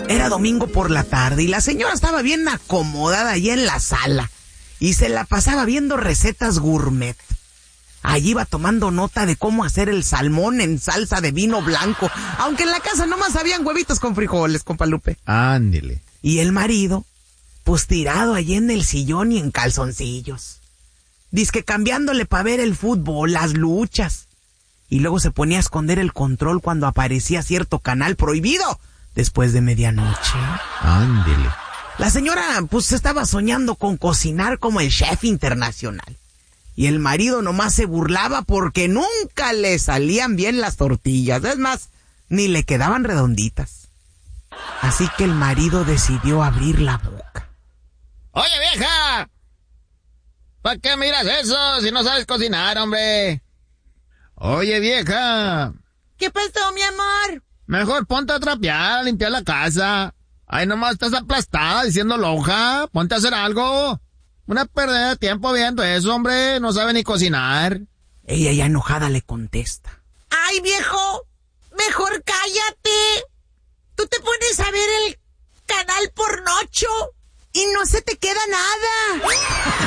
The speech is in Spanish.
Era domingo por la tarde y la señora estaba bien acomodada allí en la sala y se la pasaba viendo recetas gourmet. Allí iba tomando nota de cómo hacer el salmón en salsa de vino blanco, aunque en la casa nomás habían huevitos con frijoles, compa Lupe. Ándele. Y el marido, pues tirado allí en el sillón y en calzoncillos. Dizque cambiándole para ver el fútbol, las luchas. Y luego se ponía a esconder el control cuando aparecía cierto canal prohibido después de medianoche. Ándele. La señora, pues, estaba soñando con cocinar como el chef internacional. Y el marido nomás se burlaba porque nunca le salían bien las tortillas. Es más, ni le quedaban redonditas. Así que el marido decidió abrir la boca. Oye, vieja, ¿para qué miras eso si no sabes cocinar, hombre? Oye, vieja. ¿Qué pasó, mi amor? Mejor ponte a trapear, a limpiar la casa. Ay, nomás estás aplastada diciendo lonja. Ponte a hacer algo. Una pérdida de tiempo viendo eso, hombre. No sabe ni cocinar. Ella ya enojada le contesta. ¡Ay, viejo! Mejor cállate. Tú te pones a ver el canal pornocho y no se te queda nada.